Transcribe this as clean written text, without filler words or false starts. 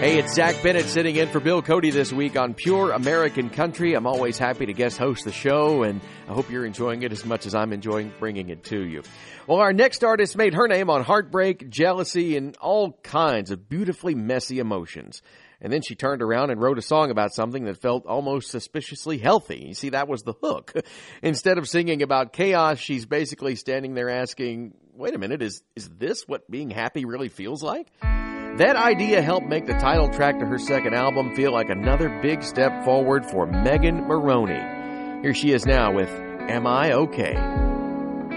Hey, it's Zach Bennett sitting in for Bill Cody this week on Pure American Country. I'm always happy to guest host the show, and I hope you're enjoying it as much as I'm enjoying bringing it to you. Well, our next artist made her name on heartbreak, jealousy, and all kinds of beautifully messy emotions. And then she turned around and wrote a song about something that felt almost suspiciously healthy. You see, that was the hook. Instead of singing about chaos, she's basically standing there asking, wait a minute, is this what being happy really feels like? That idea helped make the title track to her second album feel like another big step forward for Megan Moroney. Here she is now with Am I Okay?